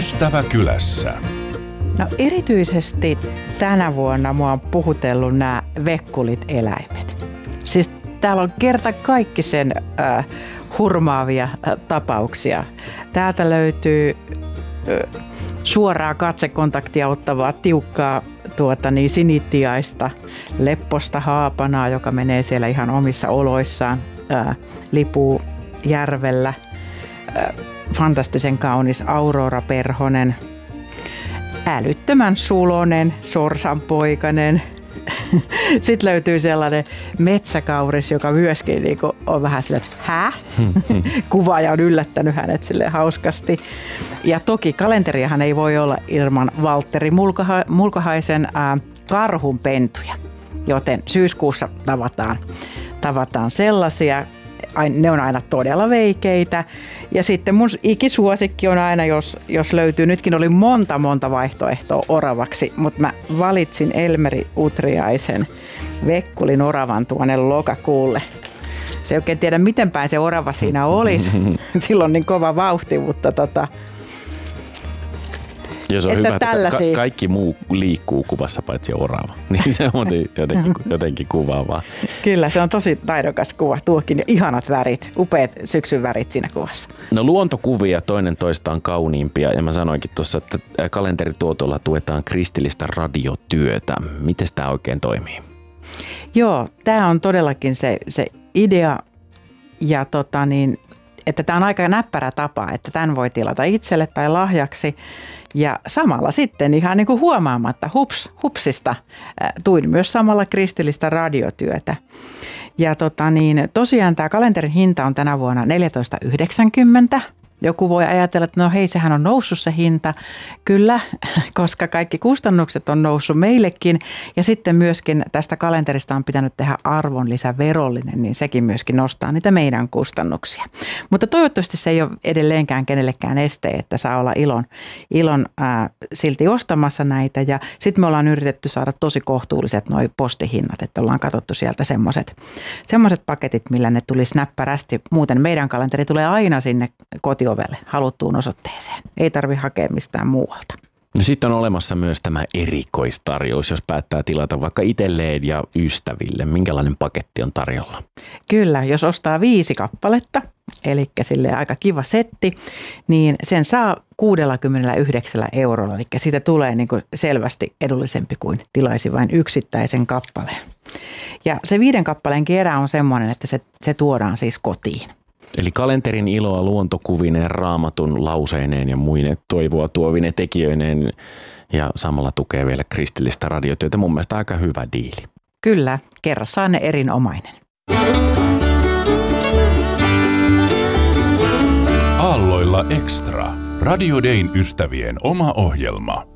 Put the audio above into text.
Ystäväkylässä. No erityisesti tänä vuonna mua on puhutellut nämä vekkulit-eläimet. Siis täällä on kertakaikkisen hurmaavia tapauksia. Täältä löytyy suoraa katsekontaktia ottavaa tiukkaa sinitiaista, lepposta haapanaa, joka menee siellä ihan omissa oloissaan, lipuu järvellä, fantastisen kaunis Aurora-perhonen, älyttömän sulonen sorsanpoikainen. Sitten löytyy sellainen metsäkauris, joka myöskin on vähän silleen, että kuvaaja on yllättänyt hänet silleen hauskasti. Ja toki kalenteriahan ei voi olla ilman Valtteri Mulkahaisen karhunpentuja, joten syyskuussa tavataan sellaisia. Ne on aina todella veikeitä. Ja sitten mun ikisuosikki on aina, jos löytyy, nytkin oli monta vaihtoehtoa oravaksi, mutta mä valitsin Elmeri Utriaisen vekkulin oravan tuonne lokakuulle. Se ei oikein tiedä, miten päin se orava siinä olisi. Silloin niin kova vauhti, mutta ja se on hyvä, että kaikki muu liikkuu kuvassa paitsi orava. Niin se on jotenkin kuvaavaa. Kyllä, se on tosi taidokas kuva tuokin ja ihanat värit, upeat syksyn värit siinä kuvassa. No luontokuvia toinen toistaan kauniimpia ja mä sanoinkin tuossa, että kalenterituotolla tuetaan kristillistä radiotyötä. Miten tämä oikein toimii? Joo, tämä on todellakin se idea ja että tämä on aika näppärä tapa, että tämän voi tilata itselle tai lahjaksi. Ja samalla sitten ihan niin kuin huomaamatta hupsista tuin myös samalla kristillistä radiotyötä. Ja tosiaan tämä kalenterin hinta on tänä vuonna 14,90. Joku voi ajatella, että no hei, sehän on noussut se hinta. Kyllä, koska kaikki kustannukset on noussut meillekin. Ja sitten myöskin tästä kalenterista on pitänyt tehdä arvonlisäverollinen, niin sekin myöskin nostaa niitä meidän kustannuksia. Mutta toivottavasti se ei ole edelleenkään kenellekään este, että saa olla ilon silti ostamassa näitä. Ja sitten me ollaan yritetty saada tosi kohtuulliset noi postihinnat, että ollaan katsottu sieltä semmoiset paketit, millä ne tulisi näppärästi. Muuten meidän kalenteri tulee aina sinne kotiovelle haluttuun osoitteeseen. Ei tarvitse hakea mistään muualta. No sitten on olemassa myös tämä erikoistarjous, jos päättää tilata vaikka itselleen ja ystäville. Minkälainen paketti on tarjolla? Kyllä, jos ostaa 5 kappaletta, eli silleen aika kiva setti, niin sen saa 69 €. Eli siitä tulee niin kuin selvästi edullisempi kuin tilaisi vain yksittäisen kappaleen. Ja se 5 kappaleen erä on semmoinen, että se tuodaan siis kotiin. Eli kalenterin iloa luontokuvineen, raamatun lauseineen ja muine toivoa tuovine tekijöineen ja samalla tukee vielä kristillistä radiotyötä. Mun mielestä aika hyvä diili. Kyllä, kerrassaan erinomainen. Aalloilla Extra. Radio Dayn ystävien oma ohjelma.